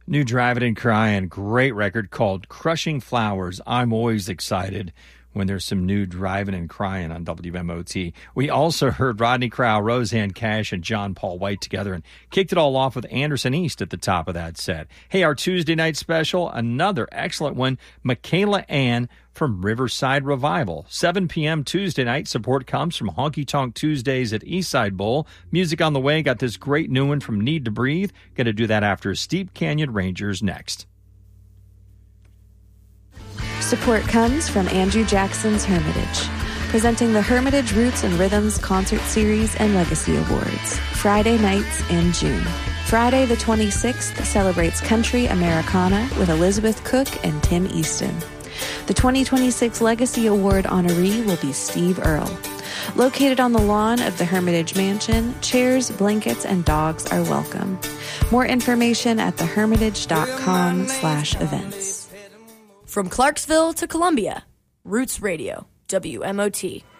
New Driving and Crying, great record called Crushing Flowers. I'm always excited when there's some new Driving and Crying on WMOT. We also heard Rodney Crowell, Roseanne Cash, and John Paul White together and kicked it all off with Anderson East at the top of that set. Hey, our Tuesday night special, another excellent one, Michaela Ann from Riverside Revival. 7 p.m. Tuesday night. Support comes from Honky Tonk Tuesdays at Eastside Bowl. Music on the way. Got this great new one from Need to Breathe. Going to do that after Steep Canyon Rangers next. Support comes from Andrew Jackson's Hermitage, presenting the Hermitage Roots and Rhythms Concert Series and Legacy Awards, Friday nights in June. Friday the 26th celebrates Country Americana with Elizabeth Cook and Tim Easton. The 2026 Legacy Award honoree will be Steve Earle. Located on the lawn of the Hermitage Mansion, chairs, blankets, and dogs are welcome. More information at thehermitage.com/events. From Clarksville to Columbia, Roots Radio, WMOT.